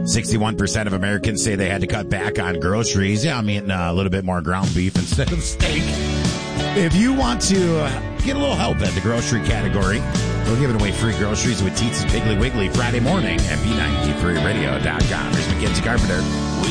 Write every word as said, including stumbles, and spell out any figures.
sixty-one percent of Americans say they had to cut back on groceries. Yeah, I'm eating uh, a little bit more ground beef instead of steak. If you want to uh, get a little help at the grocery category, we're giving away free groceries with Teets and Piggly Wiggly Friday morning at B ninety-three radio dot com. Here's Mackenzie Carpenter.